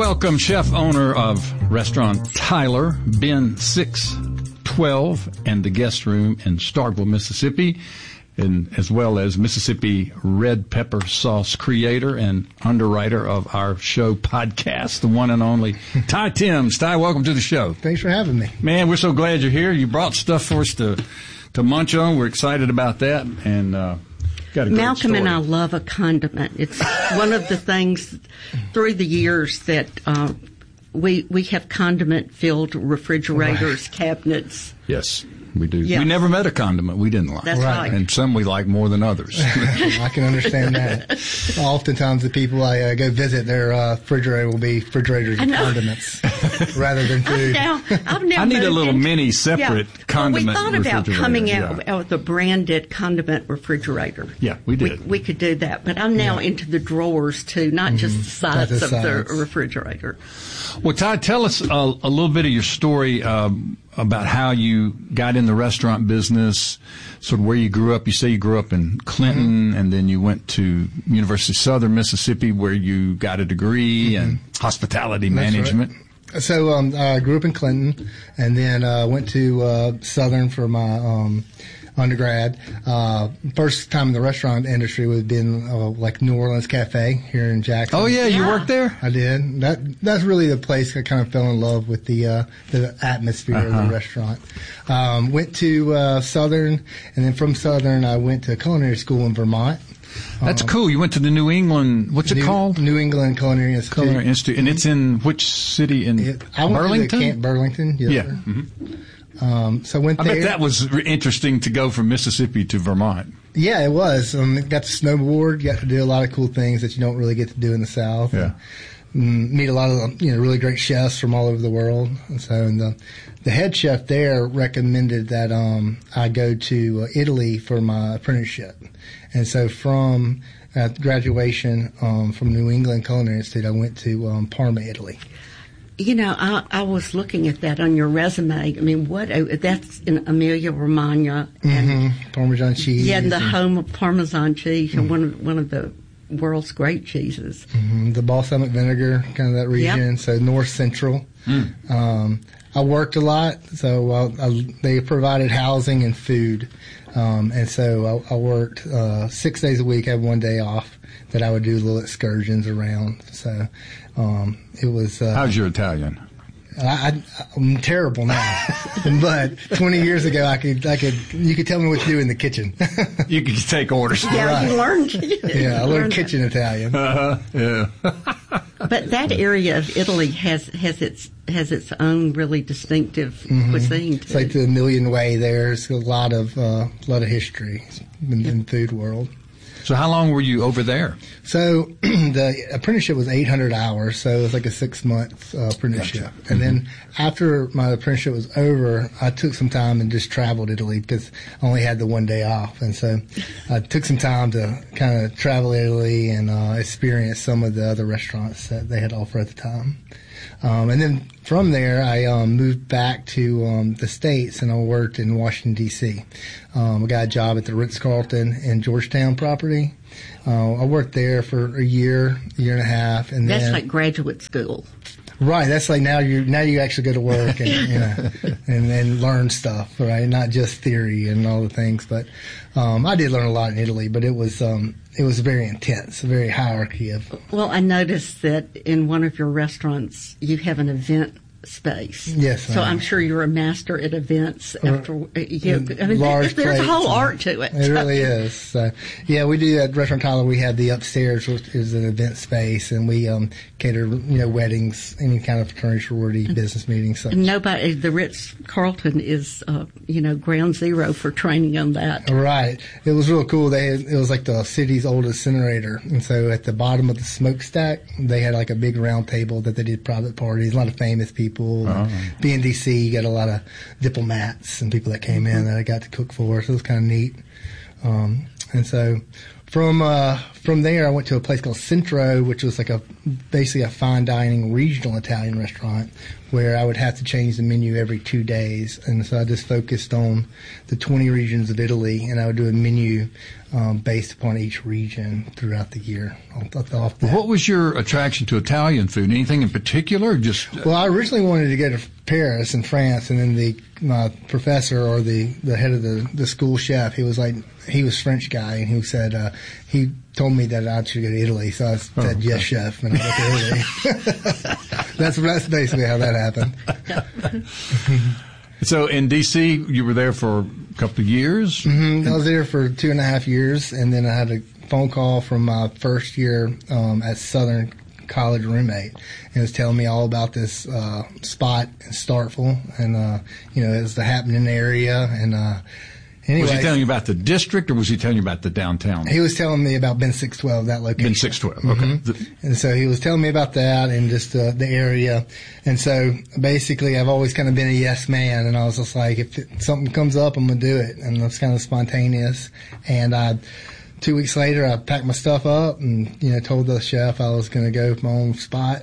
welcome chef owner of Restaurant Tyler, Ben 612, and the guest room in Starkville, Mississippi, and as well as Mississippi red pepper sauce creator and underwriter of our show podcast, the one and only Ty Timms. Ty, welcome to the show. Thanks for having me. Man, we're so glad you're here. You brought stuff for us to munch on. We're excited about that, and got a great Malcolm story. and I love a condiment. It's one of the things through the years that we have condiment-filled refrigerators, cabinets. Yes, we do. Yes. We never met a condiment we didn't like. That's right. And some we like more than others. I can understand that. Oftentimes the people I go visit, their refrigerator will be refrigerators of condiments rather than food. I've now I need a moved little into- mini separate condiment Well, we thought about refrigerator, coming out with a branded condiment refrigerator. Yeah, we did. We could do that, but I'm now into the drawers too, not just the sides Not the of the sides. refrigerator. Well, Todd, tell us a little bit of your story about how you got in the restaurant business, sort of where you grew up. You say you grew up in Clinton, and then you went to University of Southern Mississippi, where you got a degree in hospitality management. Right. So I grew up in Clinton, and then went to Southern for my undergrad. First time in the restaurant industry would have been like New Orleans Cafe here in Jackson. Oh, yeah, you worked there? I did. That's really the place I kind of fell in love with the atmosphere of the restaurant. Went to Southern, and then from Southern I went to culinary school in Vermont. That's cool. You went to the New England, what's it called? New England Culinary Institute. Culinary Institute. And it's in which city? I went Burlington? to Camp Burlington. Yes, Yeah. sir. Mm-hmm. So I went I there. bet that was interesting to go from Mississippi to Vermont. Yeah, it was. Got to snowboard. Got to do a lot of cool things that you don't really get to do in the South. Yeah. Meet a lot of really great chefs from all over the world. And so, the head chef there recommended that I go to Italy for my apprenticeship. And so from graduation from New England Culinary Institute, I went to Parma, Italy. You know, I was looking at that on your resume. I mean, that's in Emilia Romagna, and Parmesan cheese. yeah, the home of Parmesan cheese, and one of the world's great cheeses. The balsamic vinegar, kind of that region. Yep. So north central. I worked a lot, so they provided housing and food, and so I worked 6 days a week. I had one day off that I would do little excursions around. So it was. How's your Italian? I'm terrible now, but 20 years ago, you could tell me what to do in the kitchen. You could take orders. Yeah, Right. you learned. Yeah, I learned kitchen Italian. Yeah. But that area of Italy has its own really distinctive cuisine too. It's like the Million Way. There's a lot of history in the food world. So how long were you over there? So the apprenticeship was 800 hours, so it was like a 6-month apprenticeship. Gotcha. And then after my apprenticeship was over, I took some time and just traveled Italy because I only had the one day off. And so I took some time to kind of travel Italy and experience some of the other restaurants that they had to offer at the time. And then from there, I moved back to the States, and I worked in Washington, D.C. I got a job at the Ritz-Carlton in Georgetown property. I worked there for a year and a half. And That's then, like graduate school. right, that's like now you actually go to work and and learn stuff, right? Not just theory and all the things. But I did learn a lot in Italy, but it was very intense, a very hierarchy of. Well, I noticed that in one of your restaurants you have an event space. Yes, So I'm sure you're a master at events. After large there's a plates whole and- art to it. It really is. So, yeah, we do at Restaurant Tyler. We have the upstairs, which is an event space, and we cater, weddings, any kind of fraternity, sorority, business meetings. Such. Nobody, the Ritz-Carlton is, ground zero for training on that. Right. It was real cool. It was like the city's oldest incinerator, and so at the bottom of the smokestack, they had like a big round table that they did private parties. A lot of famous people. Being DC, you got a lot of diplomats and people that came in that I got to cook for. So it was kind of neat. And so from there, I went to a place called Centro, which was like basically a fine dining regional Italian restaurant where I would have to change the menu every 2 days. And so I just focused on the 20 regions of Italy, and I would do a menu based upon each region throughout the year. What was your attraction to Italian food? Anything in particular? Just Well, I originally wanted to go to Paris in France, and then my professor, or the head of the school chef, he was French guy, and he said he told me that I should go to Italy. So I said, yes, chef, and I went to Italy. That's basically how that happened. So in D.C., you were there for a couple of years? Mm-hmm. I was there for 2.5 years, and then I had a phone call from my first year at Southern college roommate, and was telling me all about this spot in Starkville, and it was the happening area, and anyway. Was he telling you about the district, or was he telling you about the downtown? He was telling me about Ben 612, that location. Ben 612, okay. Mm-hmm. And so he was telling me about that and just the area. And so basically I've always kind of been a yes man, and I was just like, if something comes up, I'm going to do it. And it's kind of spontaneous. And 2 weeks later, I packed my stuff up and, told the chef I was going to go with my own spot.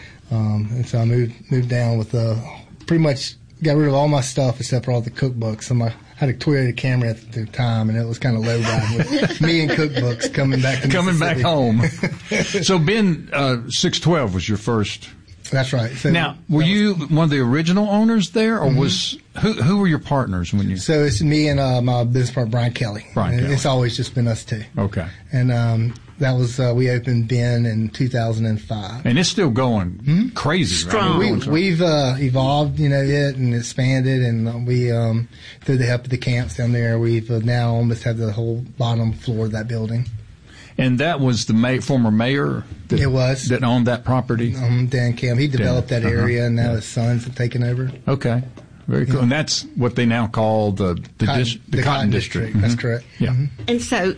And so I moved down with pretty much got rid of all my stuff except for all the cookbooks. I had a Toyota Camry at the time, and it was kind of low riding with me and cookbooks coming back home. So Ben 612 was your first. That's right. So now, were you one of the original owners there, or was who were your partners when you? So it's me and my business partner Brian Kelly. It's always just been us two. Okay. And that was we opened Ben in 2005, and it's still going crazy. Strong. Right? We've evolved, it and expanded, and we through the help of the camps down there, we've now almost have the whole bottom floor of that building. And that was the former mayor that owned that property? Dan Camp. He developed that area, and now his sons have taken over. Okay. Very cool. Yeah. And that's what they now call the Cotton District. Mm-hmm. That's correct. Yeah. Mm-hmm. And so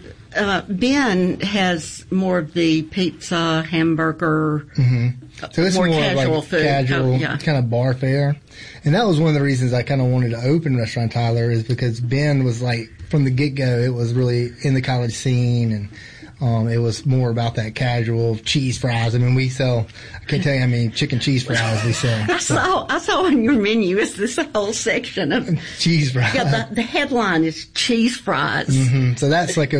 Ben has more of the pizza, hamburger, so it's more casual like food. Casual, kind of bar fare. And that was one of the reasons I kind of wanted to open Restaurant Tyler, is because Ben was like, from the get-go, it was really in the college scene, and it was more about that casual cheese fries. I mean, we sell, I can't tell you how many chicken cheese fries we sell. I saw on your menu is this whole section of cheese fries. Yeah, the headline is cheese fries. Mm-hmm. So that's like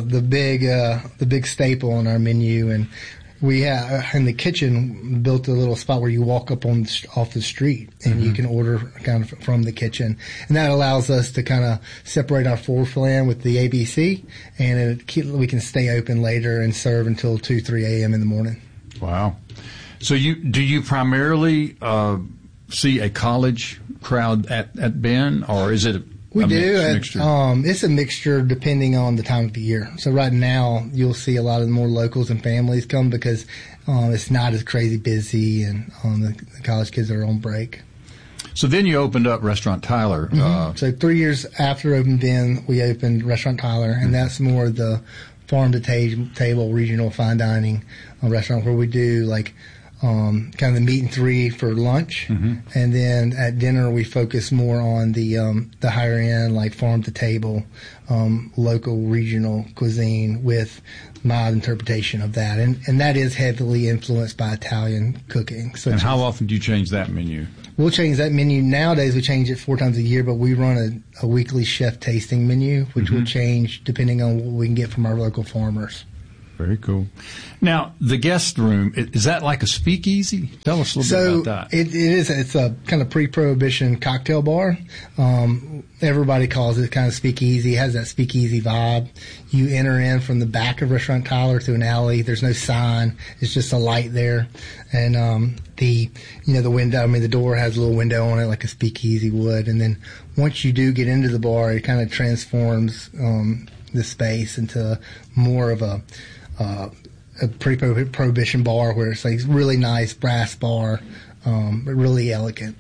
the big staple on our menu. And we have in the kitchen built a little spot where you walk up off the street, and you can order kind of from the kitchen, and that allows us to kind of separate our floor plan with the ABC, and we can stay open later and serve until 2-3 a.m. in the morning. Wow! So do you primarily see a college crowd at Ben, or is it? We do. Mixture? It's a mixture depending on the time of the year. So right now, you'll see a lot of more locals and families come because it's not as crazy busy, and the college kids are on break. So then you opened up Restaurant Tyler. So 3 years after opening Ben, we opened Restaurant Tyler, and that's more the farm-to-table regional fine dining restaurant where we do like kind of the meat and three for lunch, and then at dinner we focus more on the higher end, like farm to table, local regional cuisine with my interpretation of that, and that is heavily influenced by Italian cooking. And how often do you change that menu? We'll change that menu. Nowadays we change it 4 times a year, but we run a weekly chef tasting menu, which will change depending on what we can get from our local farmers. Very cool. Now, the guest room, is that like a speakeasy? Tell us a little bit about that. It is. It's a kind of pre-prohibition cocktail bar. Everybody calls it kind of speakeasy. It has that speakeasy vibe. You enter in from the back of Restaurant Tyler through an alley. There's no sign. It's just a light there. And the window, I mean, the door has a little window on it like a speakeasy would. And then once you do get into the bar, it kind of transforms the space into more of a pre-prohibition bar where it's like really nice brass bar, but really elegant.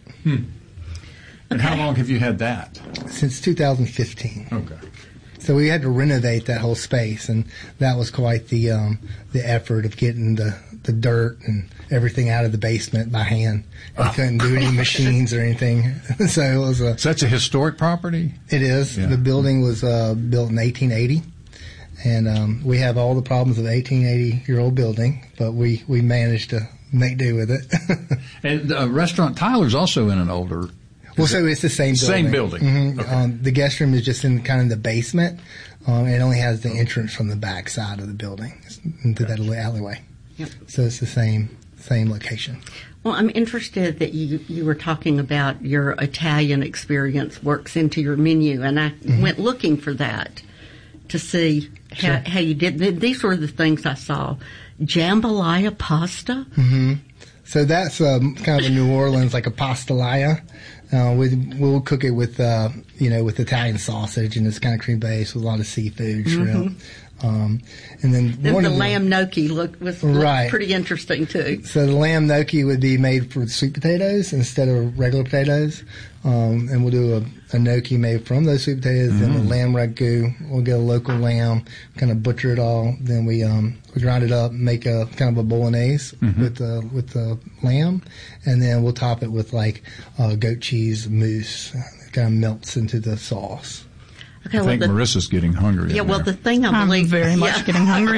And how long have you had that? Since 2015. Okay. So we had to renovate that whole space, and that was quite the effort of getting the dirt and everything out of the basement by hand. We couldn't do any machines or anything. So it was So that's a historic property? It is. Yeah. The building was built in 1880. And we have all the problems of an 1880-year-old building, but we managed to make do with it. And Restaurant Tyler's also in an older Well, so it's the same building. Same building. Mm-hmm. Okay. The guest room is just in kind of the basement. It only has the entrance from the back side of the building into that little alleyway. Yep. So it's the same location. Well, I'm interested that you were talking about your Italian experience works into your menu, and I went looking for that to see how you did. These were the things I saw. Jambalaya pasta. Mm-hmm. So that's kind of a New Orleans, like a pastelaya. We'll cook it with with Italian sausage, and it's kind of cream based with a lot of seafood, shrimp. And then the lamb gnocchi looked pretty interesting too. So the lamb gnocchi would be made with sweet potatoes instead of regular potatoes, and we'll do a gnocchi made from those sweet potatoes. Then the lamb ragu, we'll get a local lamb, kind of butcher it all. Then we grind it up, make a kind of a bolognese with the lamb, and then we'll top it with like goat cheese mousse. It kind of melts into the sauce. Okay, I think Marissa's getting hungry. Yeah, well, the thing I believe... I'm very much getting hungry.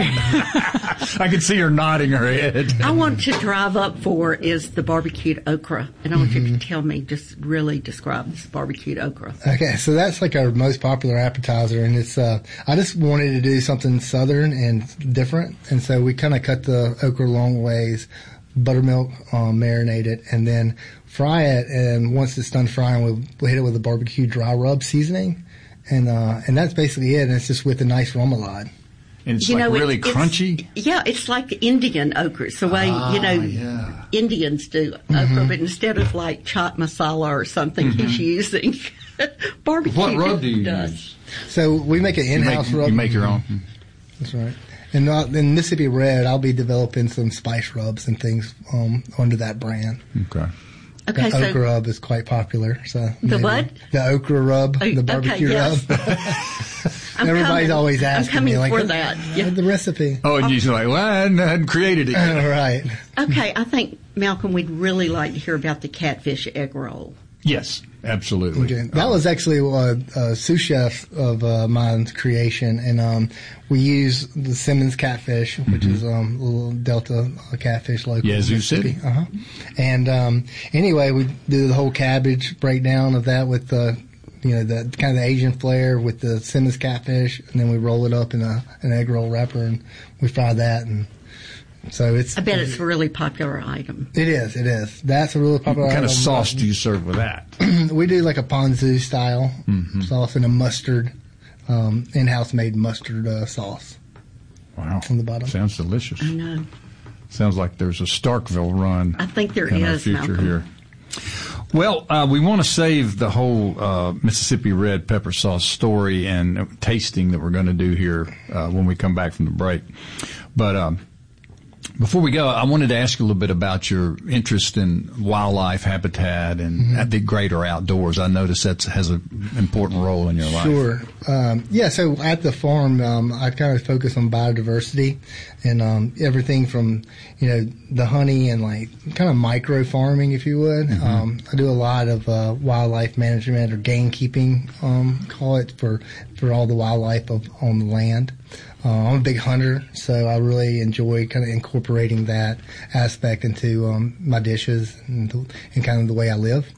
I can see her nodding her head. I want to drive up for is the barbecued okra. And I want you to tell me, just really describe this barbecued okra. Okay, so that's like our most popular appetizer. And it's I just wanted to do something southern and different. And so we kind of cut the okra long ways, buttermilk, marinate it, and then fry it. And once it's done frying, we'll hit it with a barbecue dry rub seasoning. And that's basically it. And it's just with a nice remoulade. And it's really crunchy? Yeah, it's like Indian okra. It's the way, Indians do okra, but instead of like chaat masala or something, he's using barbecue. What rub do you use? So we make an in-house rub. You make your own? That's right. And in Mississippi Red, I'll be developing some spice rubs and things under that brand. Okay. Okay, the okra rub is quite popular. So the what? The okra rub, the barbecue rub. Everybody's always asking me, like, for that. Yeah. The recipe. Oh, and you're like, well, I hadn't created it yet. Right. Okay, I think, Malcolm, we'd really like to hear about the catfish egg roll. Yes, absolutely. Okay. That was actually a sous chef of mine's creation, and we use the Simmons catfish, which is a little Delta catfish local. Yazoo City. And anyway, we do the whole cabbage breakdown of that with the kind of the Asian flair with the Simmons catfish, and then we roll it up in an egg roll wrapper, and we fry that, and so I bet it's a really popular item. It is. That's a really popular item. What kind of sauce do you serve with that? We do like a ponzu style sauce and a mustard, in-house made mustard sauce. Wow. On the bottom. Sounds delicious. I know. Sounds like there's a Starkville run. I think there in is, our future Malcolm. Here. Well, we want to save the whole Mississippi red pepper sauce story and tasting that we're going to do here when we come back from the break. But before we go, I wanted to ask you a little bit about your interest in wildlife habitat and at the greater outdoors. I notice that has an important role in your life. Sure. So at the farm, I kind of focus on biodiversity and everything from, the honey and like kind of micro farming, if you would. I do a lot of wildlife management or gamekeeping, call it, for all the wildlife on the land. I'm a big hunter, so I really enjoy kind of incorporating that aspect into my dishes and kind of the way I live.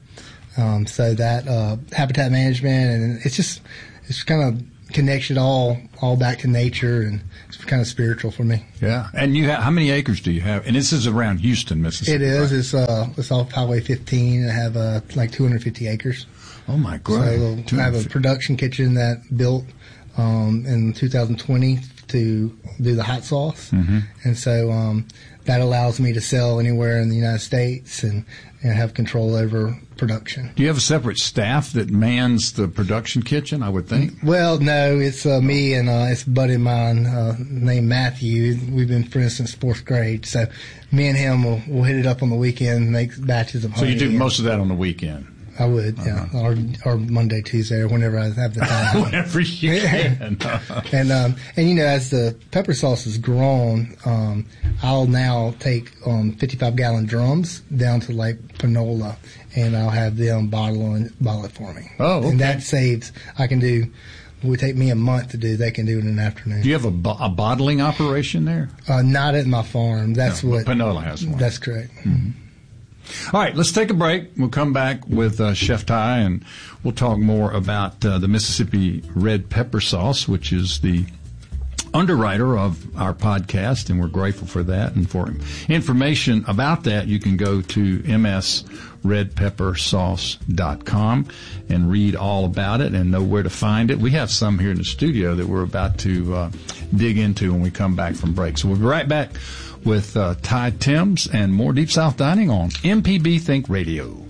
So that habitat management, and it's kind of connects it all back to nature, and it's kind of spiritual for me. Yeah. And how many acres do you have? And this is around Houston, Mississippi. It is. Right? It's off Highway 15, and I have like 250 acres. Oh my God! So I have a production kitchen that built in 2020 to do the hot sauce, and so that allows me to sell anywhere in the United States and have control over production. Do you have a separate staff that mans the production kitchen, I would think? Well, no, it's me and it's a buddy of mine named Matthew. We've been friends since 4th grade, so me and him will hit it up on the weekend, make batches of honey. So you do most of that on the weekend? I would, yeah, or Monday, Tuesday, or whenever I have the time. Whenever you can. And as the pepper sauce has grown, I'll now take 55-gallon drums down to like Panola, and I'll have them bottle it for me. Oh, okay. And that saves. It would take me a month to do. They can do it in an afternoon. Do you have a bottling operation there? Not at my farm. That's what Panola has one. That's correct. All right, let's take a break. We'll come back with Chef Ty, and we'll talk more about the Mississippi red pepper sauce, which is the underwriter of our podcast, and we're grateful for that. And for information about that, you can go to msredpeppersauce.com and read all about it and know where to find it. We have some here in the studio that we're about to dig into when we come back from break. So we'll be right back with Ty Timms and more Deep South Dining on MPB Think Radio.